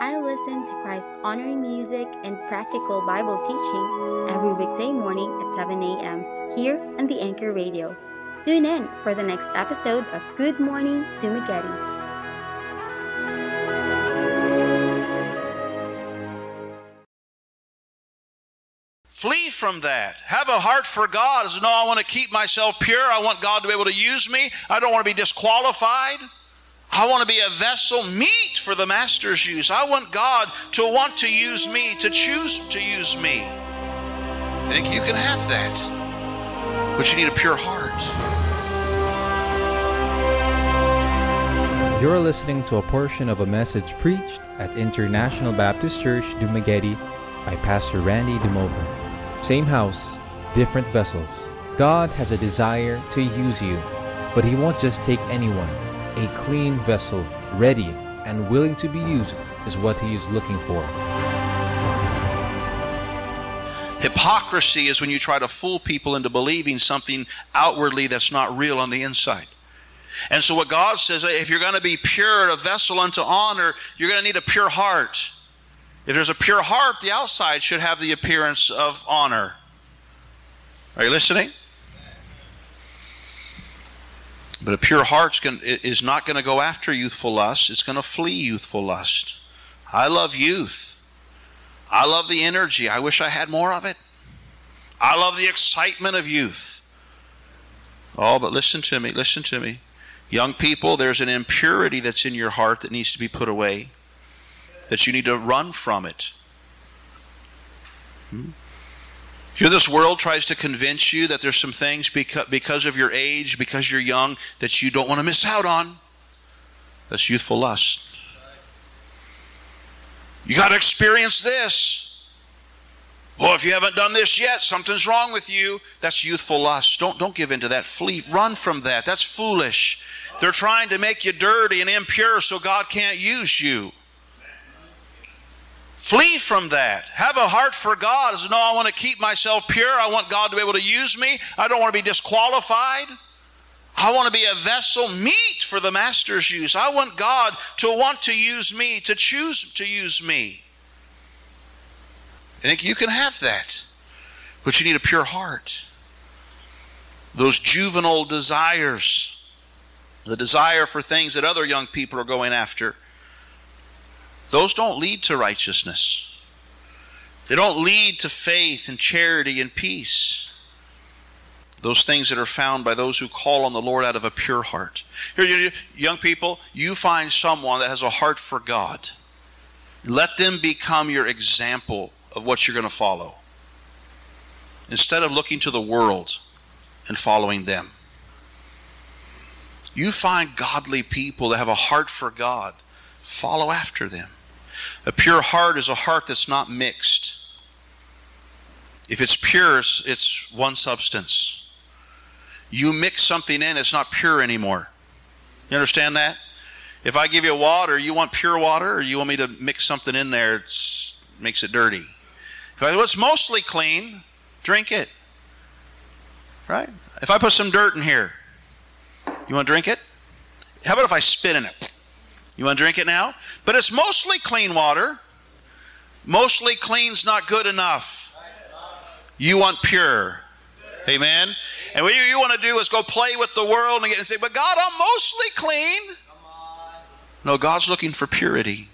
I listen to Christ honoring music and practical Bible teaching every weekday morning at 7 a.m. here on the Anchor Radio. Tune in for the next episode of Good Morning Dumaguete. Flee from that. Have a heart for God. No, I want to keep myself pure. I want God to be able to use me. I don't want to be disqualified. I want to be a vessel meet for the Master's use. I want God to want to use me, to choose to use me. I think you can have that. But you need a pure heart. You're listening to a portion of a message preached at International Baptist Church, Dumaguete by Pastor Randy Demover. Same house, different vessels. God has a desire to use you, but He won't just take anyone. A clean vessel, ready and willing to be used, is what He is looking for. Hypocrisy is when you try to fool people into believing something outwardly that's not real on the inside. And so what God says, if you're going to be pure, a vessel unto honor, you're going to need a pure heart. If there's a pure heart, the outside should have the appearance of honor. Are you listening? But a pure heart is not going to go after youthful lust. It's going to flee youthful lust. I love youth. I love the energy. I wish I had more of it. I love the excitement of youth. Oh, but listen to me, listen to me. Young people, there's an impurity that's in your heart that needs to be put away, that you need to run from it. Here this world tries to convince you that there's some things because of your age, because you're young, that you don't want to miss out on. That's youthful lust. You got to experience this. Well, if you haven't done this yet, something's wrong with you. That's youthful lust. Don't give in to that. Flee, run from that. That's foolish. They're trying to make you dirty and impure so God can't use you. Flee from that. Have a heart for God. No, I want to keep myself pure. I want God to be able to use me. I don't want to be disqualified. I want to be a vessel meet for the Master's use. I want God to want to use me, to choose to use me. I think you can have that. But you need a pure heart. Those juvenile desires, the desire for things that other young people are going after, those don't lead to righteousness. They don't lead to faith and charity and peace. Those things that are found by those who call on the Lord out of a pure heart. Here, young people, you find someone that has a heart for God. Let them become your example of what you're going to follow, instead of looking to the world and following them. You find godly people that have a heart for God. Follow after them. A pure heart is a heart that's not mixed. If it's pure, it's one substance. You mix something in, it's not pure anymore. You understand that? If I give you water, you want pure water, or you want me to mix something in there that makes it dirty? Well, it's mostly clean. Drink it. Right? If I put some dirt in here, you want to drink it? How about if I spit in it? You want to drink it now? But it's mostly clean water. Mostly clean's not good enough. You want pure. Amen? And what you want to do is go play with the world and say, but God, I'm mostly clean. No, God's looking for purity.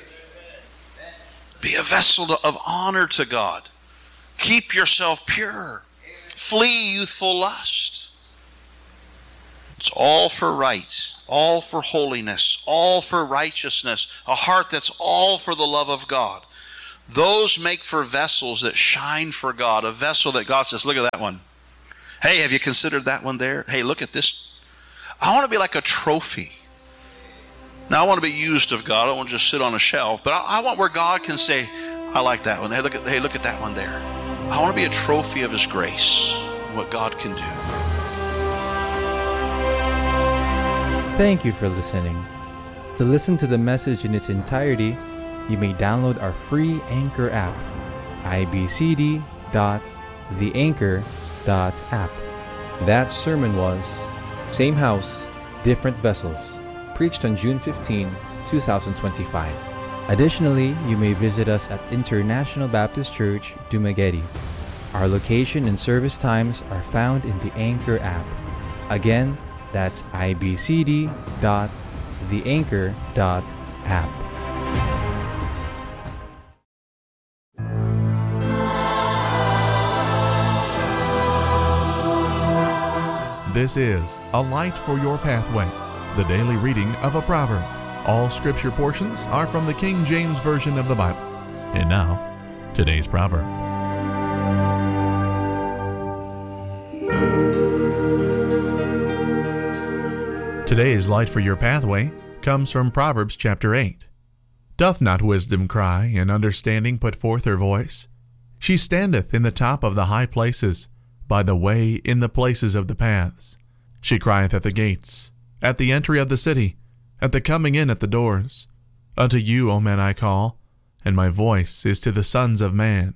Be a vessel of honor to God. Keep yourself pure. Flee youthful lust. It's all for right, all for holiness, all for righteousness, a heart that's all for the love of God. Those make for vessels that shine for God, a vessel that God says, look at that one. Hey, have you considered that one there? Hey, look at this. I want to be like a trophy. Now, I want to be used of God. I don't want to just sit on a shelf, but I want where God can say, I like that one. Hey, look at that one there. I want to be a trophy of His grace, what God can do. Thank you for listening. To listen to the message in its entirety, you may download our free Anchor app, ibcd.theanchor.app. That sermon was Same House, Different Vessels, preached on June 15, 2025. Additionally, you may visit us at International Baptist Church, Dumaguete. Our location and service times are found in the Anchor app. Again, that's ibcd.theanchor.app. This is A Light for Your Pathway, the daily reading of a proverb. All scripture portions are from the King James Version of the Bible. And now, today's proverb. Today's Light for Your Pathway comes from Proverbs chapter 8. Doth not wisdom cry, and understanding put forth her voice? She standeth in the top of the high places, by the way in the places of the paths. She crieth at the gates, at the entry of the city, at the coming in at the doors. Unto you, O men, I call, and my voice is to the sons of man.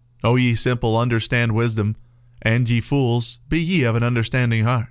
O ye simple, understand wisdom, and ye fools, be ye of an understanding heart.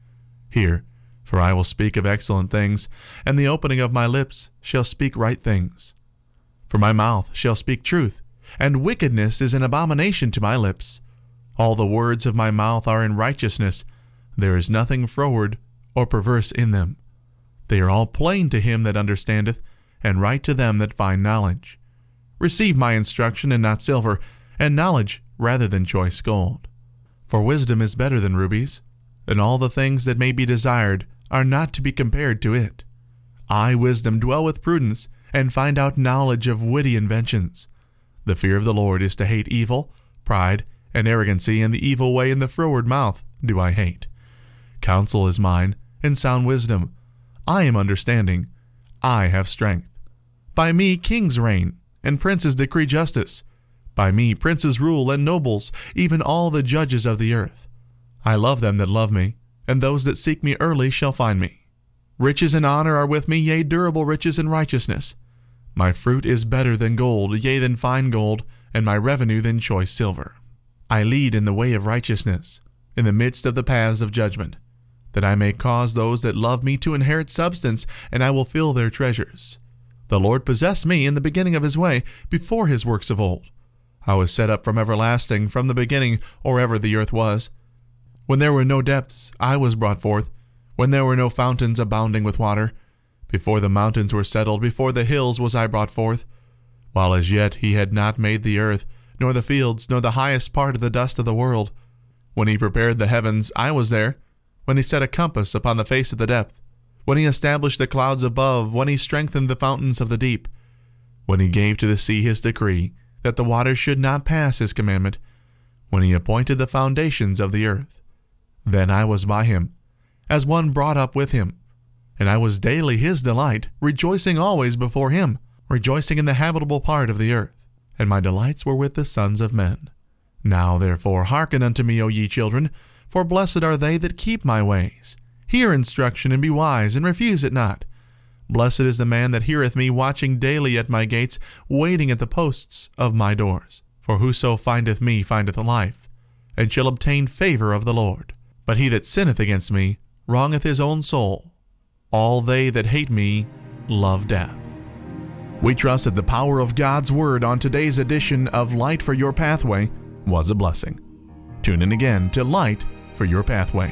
Hear, for I will speak of excellent things, and the opening of my lips shall speak right things. For my mouth shall speak truth, and wickedness is an abomination to my lips. All the words of my mouth are in righteousness. There is nothing froward or perverse in them. They are all plain to him that understandeth, and right to them that find knowledge. Receive my instruction, and not silver, and knowledge rather than choice gold. For wisdom is better than rubies, and all the things that may be desired are not to be compared to it. I, wisdom, dwell with prudence, and find out knowledge of witty inventions. The fear of the Lord is to hate evil, pride, and arrogancy, and the evil way in the froward mouth do I hate. Counsel is mine, and sound wisdom. I am understanding. I have strength. By me kings reign, and princes decree justice. By me princes rule, and nobles, even all the judges of the earth. I love them that love me, and those that seek me early shall find me. Riches and honor are with me, yea, durable riches and righteousness. My fruit is better than gold, yea, than fine gold, and my revenue than choice silver. I lead in the way of righteousness, in the midst of the paths of judgment, that I may cause those that love me to inherit substance, and I will fill their treasures. The Lord possessed me in the beginning of his way, before his works of old. I was set up from everlasting, from the beginning, or ever the earth was. When there were no depths, I was brought forth, when there were no fountains abounding with water. Before the mountains were settled, before the hills was I brought forth. While as yet he had not made the earth, nor the fields, nor the highest part of the dust of the world. When he prepared the heavens, I was there. When he set a compass upon the face of the depth. When he established the clouds above. When he strengthened the fountains of the deep. When he gave to the sea his decree, that the waters should not pass his commandment. When he appointed the foundations of the earth. Then I was by him, as one brought up with him. And I was daily his delight, rejoicing always before him, rejoicing in the habitable part of the earth. And my delights were with the sons of men. Now therefore hearken unto me, O ye children, for blessed are they that keep my ways. Hear instruction, and be wise, and refuse it not. Blessed is the man that heareth me, watching daily at my gates, waiting at the posts of my doors. For whoso findeth me findeth life, and shall obtain favor of the Lord. But he that sinneth against me wrongeth his own soul. All they that hate me love death. We trust that the power of God's Word on today's edition of Light for Your Pathway was a blessing. Tune in again to Light for Your Pathway.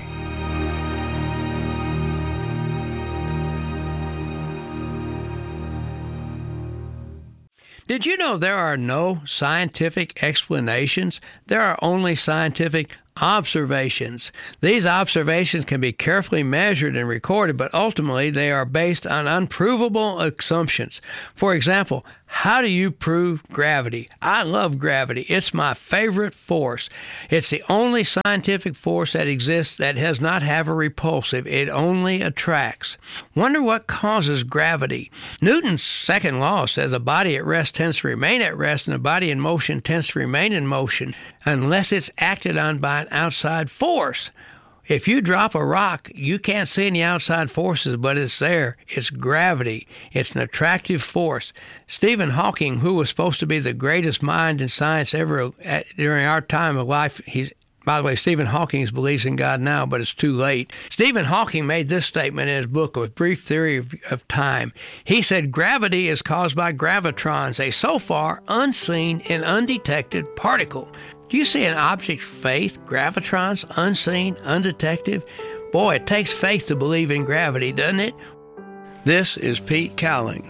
Did you know there are no scientific explanations? There are only scientific observations. These observations can be carefully measured and recorded, but ultimately they are based on unprovable assumptions. For example, how do you prove gravity? I love gravity. It's my favorite force. It's the only scientific force that exists that does not have a repulsive. It only attracts. Wonder what causes gravity. Newton's second law says a body at rest tends to remain at rest, and a body in motion tends to remain in motion unless it's acted on by an outside force. If you drop a rock, you can't see any outside forces, but it's there. It's gravity. It's an attractive force. Stephen Hawking, who was supposed to be the greatest mind in science ever during our time of life, he's By the way, Stephen Hawking believes in God now, but it's too late. Stephen Hawking made this statement in his book, A Brief Theory of Time. He said, gravity is caused by gravitrons, a so far unseen and undetected particle. Do you see an object faith, gravitrons, unseen, undetected? Boy, it takes faith to believe in gravity, doesn't it? This is Pete Cowling.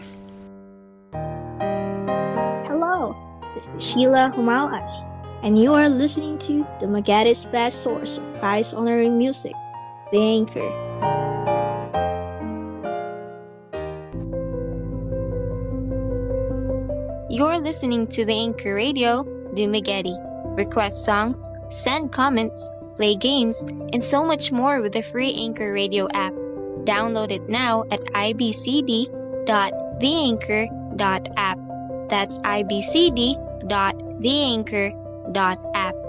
Hello, this is Sheila Humalas, and you are listening to the Magady's best source of Christ-honoring music, The Anchor. You're listening to the Anchor Radio, Dumageddon. Request songs, send comments, play games, and so much more with the free Anchor Radio app. Download it now at ibcd.theanchor.app. That's ibcd.theanchor.app.